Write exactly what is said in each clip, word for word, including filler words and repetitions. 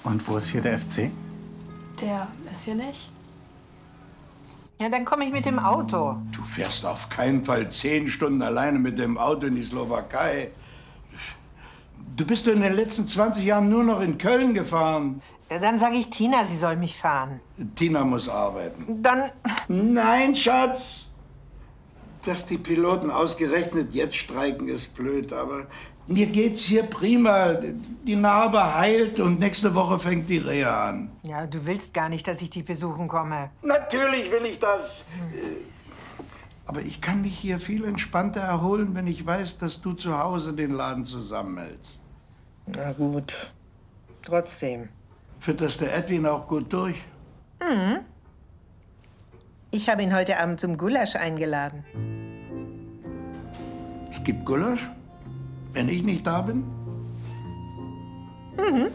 Und wo ist hier der F C? Der ist hier nicht. Ja, dann komme ich mit dem Auto. Du fährst auf keinen Fall zehn Stunden alleine mit dem Auto in die Slowakei. Du bist doch in den letzten zwanzig Jahren nur noch in Köln gefahren. Ja, dann sage ich Tina, sie soll mich fahren. Tina muss arbeiten. Dann... Nein, Schatz! Dass die Piloten ausgerechnet jetzt streiken, ist blöd, aber mir geht's hier prima. Die Narbe heilt und nächste Woche fängt die Reha an. Ja, du willst gar nicht, dass ich dich besuchen komme. Natürlich will ich das. Aber ich kann mich hier viel entspannter erholen, wenn ich weiß, dass du zu Hause den Laden zusammenhältst. Na gut. Trotzdem. Fütterst der Edwin auch gut durch? Mhm. Ich habe ihn heute Abend zum Gulasch eingeladen. Es gibt Gulasch? Wenn ich nicht da bin? Mhm.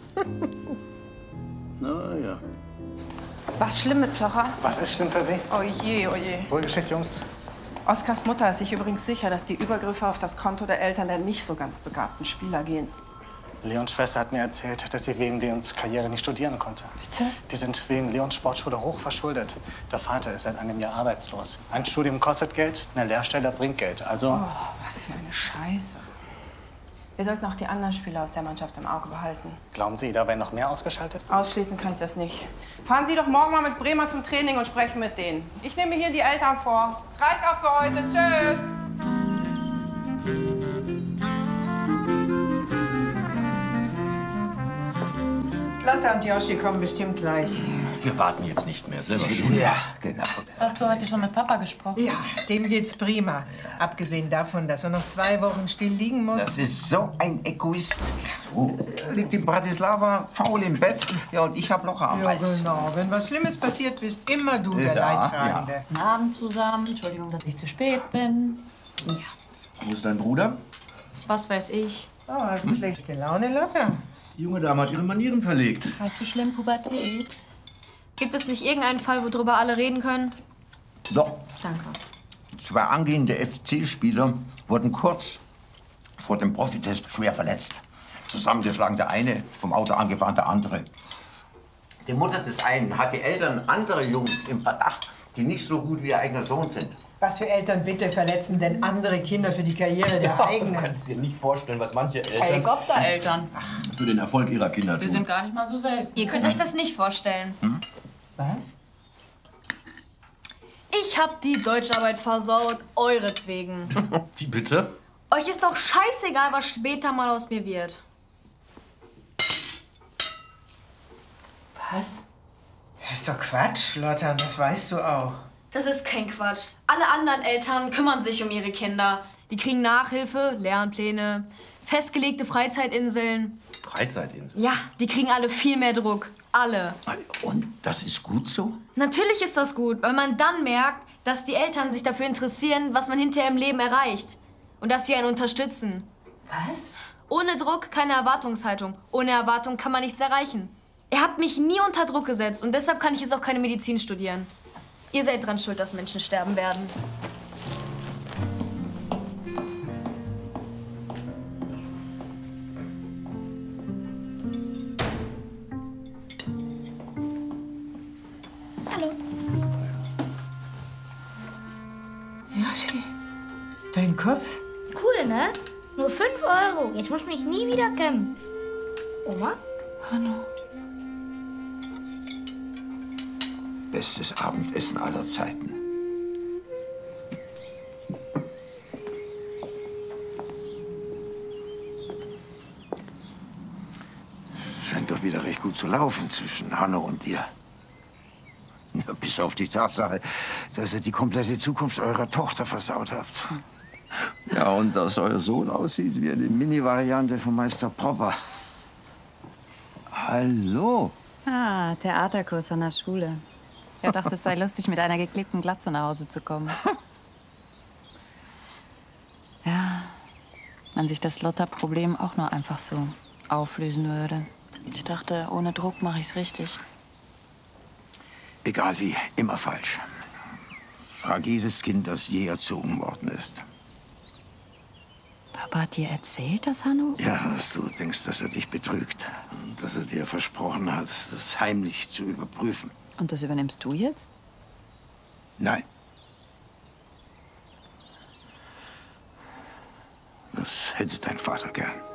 Na ja. Was schlimm mit Plocher? Was ist schlimm für Sie? Oh je, oh je. Ruhige Geschichte, Jungs. Oskars Mutter ist sich übrigens sicher, dass die Übergriffe auf das Konto der Eltern der nicht so ganz begabten Spieler gehen. Leons Schwester hat mir erzählt, dass sie wegen Leons Karriere nicht studieren konnte. Bitte? Die sind wegen Leons Sportschule hoch verschuldet. Der Vater ist seit einem Jahr arbeitslos. Ein Studium kostet Geld, eine Lehrstelle bringt Geld. Also... Oh, was für eine Scheiße. Wir sollten auch die anderen Spieler aus der Mannschaft im Auge behalten. Glauben Sie, da werden noch mehr ausgeschaltet? Ausschließen kann ich das nicht. Fahren Sie doch morgen mal mit Bremer zum Training und sprechen mit denen. Ich nehme hier die Eltern vor. Es reicht auch für heute. Tschüss. Lotta und Joshi kommen bestimmt gleich. Wir warten jetzt nicht mehr. Selber schon. Ja, genau. Hast du heute schon mit Papa gesprochen? Ja, dem geht's prima. Ja. Abgesehen davon, dass er noch zwei Wochen still liegen muss. Das ist so ein Egoist. So. Er liegt in Bratislava, faul im Bett. Ja, und ich hab Locher am Ja, Hals. genau. Wenn was Schlimmes passiert, bist immer du der Ja, Leidtragende. Guten Abend zusammen. Entschuldigung, dass ich zu spät bin. Ja. Wo ist dein Bruder? Was weiß ich. Oh, hast du schlechte Laune, Lotta? Die junge Dame hat ihre Manieren verlegt. Hast du schlimm Pubertät? Gibt es nicht irgendeinen Fall, worüber alle reden können? Doch. Danke. Zwei angehende F C-Spieler wurden kurz vor dem Profitest schwer verletzt. Zusammengeschlagen der eine, vom Auto angefahren der andere. Die Mutter des einen hat die Eltern anderer Jungs im Verdacht, die nicht so gut wie ihr eigener Sohn sind. Was für Eltern bitte verletzen denn andere Kinder für die Karriere der eigenen? Du kannst dir nicht vorstellen, was manche Eltern Helikoptereltern. für den Erfolg ihrer Kinder tun. Wir sind gar nicht mal so selten. Ihr könnt euch das nicht vorstellen. Hm? Was? Ich hab die Deutscharbeit versaut, euretwegen. Wie bitte? Euch ist doch scheißegal, was später mal aus mir wird. Was? Das ist doch Quatsch, Lotta, das weißt du auch. Das ist kein Quatsch. Alle anderen Eltern kümmern sich um ihre Kinder. Die kriegen Nachhilfe, Lernpläne, festgelegte Freizeitinseln. Freizeitinseln? Ja, die kriegen alle viel mehr Druck. Alle. Und das ist gut so? Natürlich ist das gut, weil man dann merkt, dass die Eltern sich dafür interessieren, was man hinterher im Leben erreicht. Und dass sie einen unterstützen. Was? Ohne Druck keine Erwartungshaltung. Ohne Erwartung kann man nichts erreichen. Ihr habt mich nie unter Druck gesetzt und deshalb kann ich jetzt auch keine Medizin studieren. Ihr seid dran schuld, dass Menschen sterben werden. Hallo. Joshi, dein Kopf? Cool, ne? Nur fünf Euro. Jetzt muss ich mich nie wieder kämmen. Oma? Hanno. Bestes Abendessen aller Zeiten. Scheint doch wieder recht gut zu laufen zwischen Hanno und dir. Ja, bis auf die Tatsache, dass ihr die komplette Zukunft eurer Tochter versaut habt. Ja, und dass euer Sohn aussieht wie eine Mini-Variante von Meister Popper. Hallo. Ah, Theaterkurs an der Schule. Er dachte, es sei lustig, mit einer geklebten Glatze nach Hause zu kommen. Ja, wenn sich das Lotta-Problem auch nur einfach so auflösen würde. Ich dachte, ohne Druck mache ich's richtig. Egal wie, immer falsch. Frag jedes Kind, das je erzogen worden ist. Papa. Papa hat dir erzählt, dass Hanno... Ja, dass du denkst, dass er dich betrügt. Und dass er dir versprochen hat, das heimlich zu überprüfen. Und das übernimmst du jetzt? Nein. Das hätte dein Vater gern.